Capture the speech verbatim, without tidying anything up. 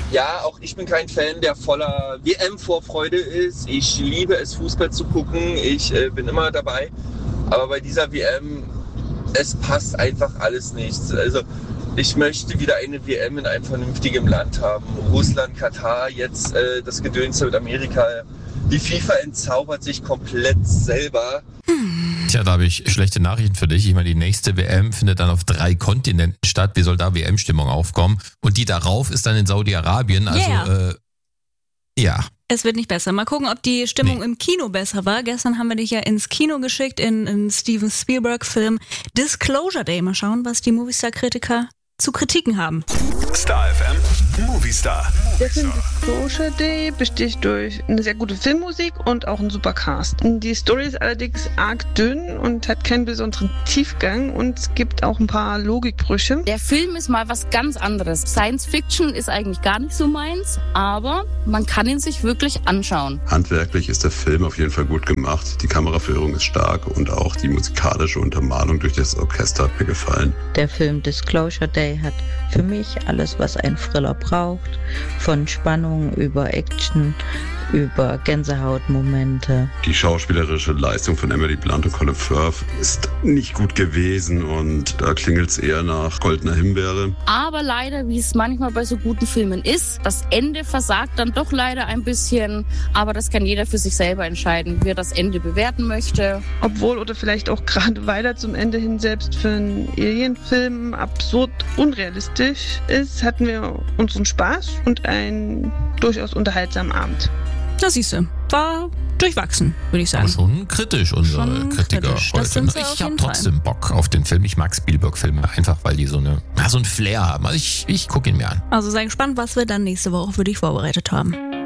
Ja, auch ich bin kein Fan, der voller W M-Vorfreude ist. Ich liebe es, Fußball zu gucken. Ich äh, bin immer dabei. Aber bei dieser W M, es passt einfach alles nicht. Also ich möchte wieder eine W M in einem vernünftigen Land haben. Russland, Katar, jetzt äh, das Gedönse mit Amerika. Die FIFA entzaubert sich komplett selber. Tja, da habe ich schlechte Nachrichten für dich. Ich meine, die nächste W M findet dann auf drei Kontinenten statt. Wie soll da W M-Stimmung aufkommen? Und die darauf ist dann in Saudi-Arabien. Also, Yeah. äh, ja. Es wird nicht besser. Mal gucken, ob die Stimmung Nee. im Kino besser war. Gestern haben wir dich ja ins Kino geschickt, in, in Steven Spielberg-Film Disclosure Day. Mal schauen, was die Movistar-Kritiker zu Kritiken haben. Star F M Movistar. Der Film Disclosure Day besticht durch eine sehr gute Filmmusik und auch einen super Cast. Die Story ist allerdings arg dünn und hat keinen besonderen Tiefgang und es gibt auch ein paar Logikbrüche. Der Film ist mal was ganz anderes. Science Fiction ist eigentlich gar nicht so meins, aber man kann ihn sich wirklich anschauen. Handwerklich ist der Film auf jeden Fall gut gemacht. Die Kameraführung ist stark und auch die musikalische Untermalung durch das Orchester hat mir gefallen. Der Film Disclosure Day hat für mich alles, was ein Thriller braucht. Von Spannung über Action, über Gänsehautmomente. Die schauspielerische Leistung von Emily Blunt und Colin Firth ist nicht gut gewesen und da klingelt es eher nach goldener Himbeere. Aber leider, wie es manchmal bei so guten Filmen ist, das Ende versagt dann doch leider ein bisschen. Aber das kann jeder für sich selber entscheiden, wie er das Ende bewerten möchte. Obwohl oder vielleicht auch gerade weil er zum Ende hin selbst für einen Alien-Film absurd unrealistisch ist, hatten wir unseren Spaß und einen durchaus unterhaltsamen Abend. Na siehste, war durchwachsen, würde ich sagen. Aber schon kritisch, unsere Schon Kritiker kritisch, das heute. sind sie auf Ich habe jeden trotzdem Bock auf den Film. Ich mag Spielberg-Filme einfach, weil die so eine, ja, so ein Flair haben. Also ich, ich gucke ihn mir an. Also sei gespannt, was wir dann nächste Woche für dich vorbereitet haben.